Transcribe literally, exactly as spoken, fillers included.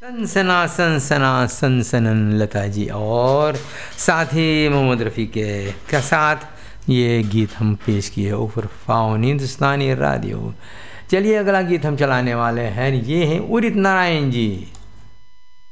सनसना सनसना सनसनन लता जी और साथी मोहम्मद रफ़ी के का साथ ये गीत हम पेश किए ऊपर फाउन हिंदुस्तानी रेडियो। चलिए अगला गीत हम चलाने वाले हैं, ये हैं उदित नारायण जी।